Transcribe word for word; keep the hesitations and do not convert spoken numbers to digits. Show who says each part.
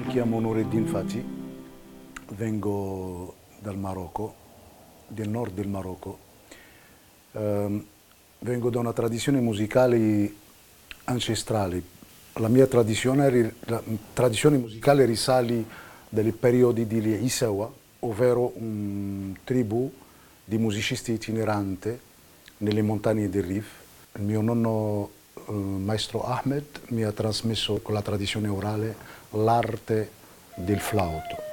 Speaker 1: chiamo Nureddin Fati, vengo dal Marocco, del nord del Marocco. Um, vengo da una tradizione musicale ancestrale. La mia tradizione, la tradizione musicale risale dai periodi di Isawa, ovvero un tribù di musicisti itineranti nelle montagne del Rif. Il mio nonno, eh, maestro Ahmed, mi ha trasmesso con la tradizione orale l'arte del flauto.